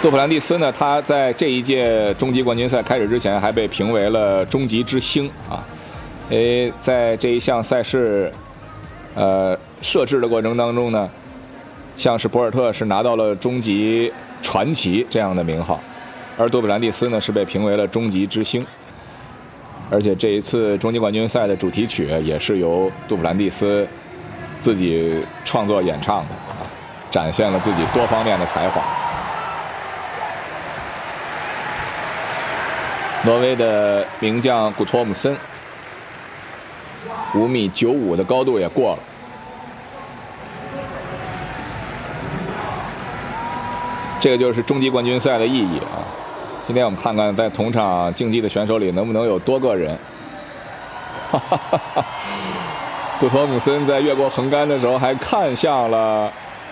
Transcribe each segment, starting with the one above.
杜普兰蒂斯呢，他在这一届终极冠军赛开始之前，还被评为了终极之星啊。在这一项赛事，设置的过程当中呢，像是博尔特是拿到了终极传奇这样的名号，而杜普兰蒂斯呢是被评为了终极之星。而且这一次终极冠军赛的主题曲也是由杜普兰蒂斯自己创作演唱的啊，展现了自己多方面的才华。挪威的名将古托姆森5.95米的高度也过了。这个就是终极冠军赛的意义啊！今天我们看看在同场竞技的选手里能不能有多个人。古托姆森在越过横杆的时候还看向了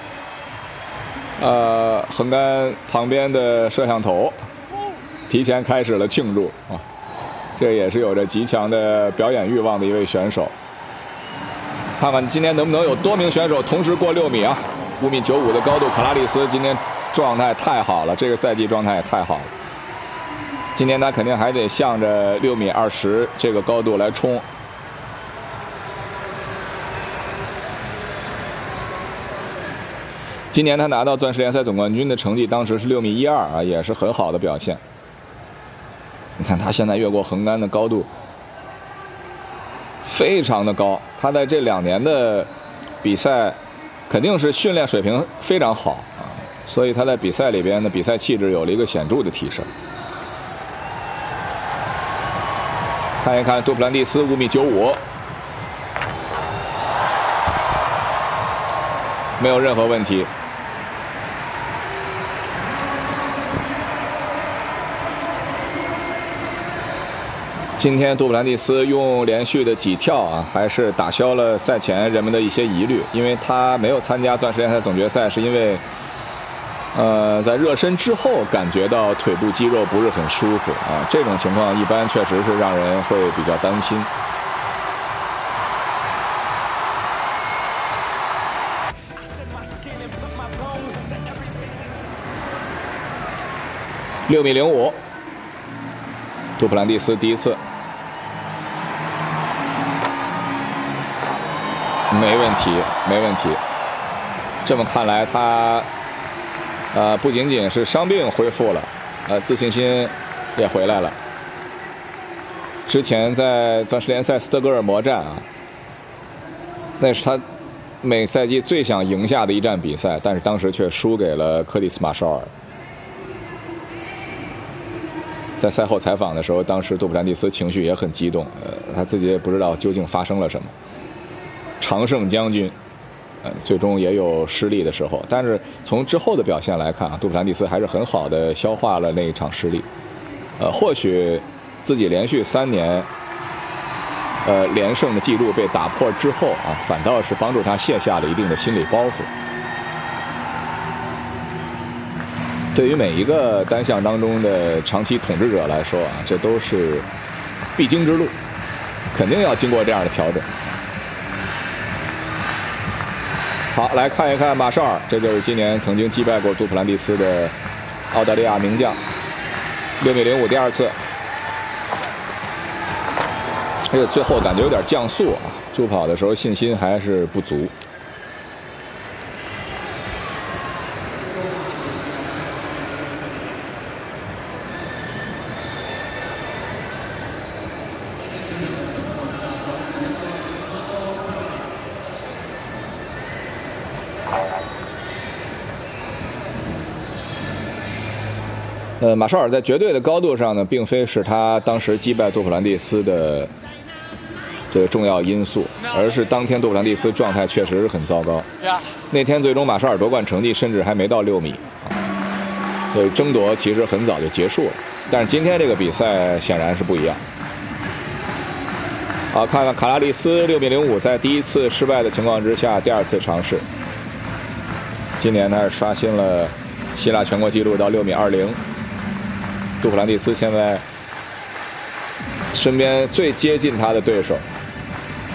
横杆旁边的摄像头，提前开始了庆祝啊！这也是有着极强的表演欲望的一位选手。看看今天能不能有多名选手同时过6米啊！5.95米的高度，卡拉利斯今天状态太好了，这个赛季状态也太好了。今天他肯定还得向着6.20米这个高度来冲。今年他拿到钻石联赛总冠军的成绩，当时是6.12米啊，也是很好的表现。你看他现在越过横杆的高度非常的高，他在这2年的比赛肯定是训练水平非常好啊，所以他在比赛里边的比赛气质有了一个显著的提升。看一看杜普兰蒂斯5.95米，没有任何问题。今天杜普兰蒂斯用连续的几跳啊，还是打消了赛前人们的一些疑虑，因为他没有参加钻石联赛总决赛，是因为在热身之后感觉到腿部肌肉不是很舒服啊，这种情况一般确实是让人会比较担心。6.05米，杜普兰蒂斯第一次。没问题，没问题。这么看来，他不仅仅是伤病恢复了，自信心也回来了。之前在钻石联赛斯德哥尔摩站啊，那是他每赛季最想赢下的一站比赛，但是当时却输给了柯蒂斯马绍尔。在赛后采访的时候，当时杜普兰蒂斯情绪也很激动，他自己也不知道究竟发生了什么。常胜将军，最终也有失利的时候，但是从之后的表现来看啊，杜普兰蒂斯还是很好的消化了那一场失利。或许自己连续3年连胜的记录被打破之后啊，反倒是帮助他卸下了一定的心理包袱。对于每一个单项当中的长期统治者来说啊，这都是必经之路，肯定要经过这样的调整。好，来看一看马绍尔，这就是今年曾经击败过杜普兰蒂斯的澳大利亚名将，6.05米第2次。最后感觉有点降速啊，助跑的时候信心还是不足。马绍尔在绝对的高度上呢，并非是他当时击败杜普兰蒂斯的这个重要因素，而是当天杜普兰蒂斯状态确实是很糟糕。那天最终马绍尔夺冠成绩甚至还没到6米，所以争夺其实很早就结束了。但是今天这个比赛显然是不一样。好，看看卡拉利斯6.05米，在第一次失败的情况之下，第2次尝试。今年他是刷新了希腊全国纪录到6.20米。杜普兰蒂斯现在身边最接近他的对手